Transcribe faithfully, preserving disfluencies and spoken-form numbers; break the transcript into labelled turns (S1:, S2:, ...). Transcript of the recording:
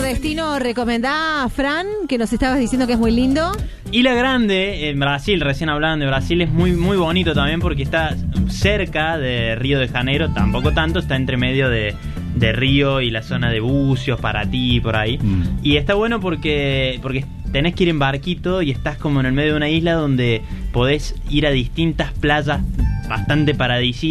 S1: destino recomendá, Fran, que nos estabas diciendo que es muy lindo?
S2: Ilha Grande, en Brasil, recién hablaban de Brasil, es muy muy bonito también porque está cerca de Río de Janeiro, tampoco tanto, está entre medio de, de Río y la zona de Bucios, Paraty, por ahí. Mm. Y está bueno porque, porque tenés que ir en barquito y estás como en el medio de una isla donde podés ir a distintas playas bastante paradisíacas.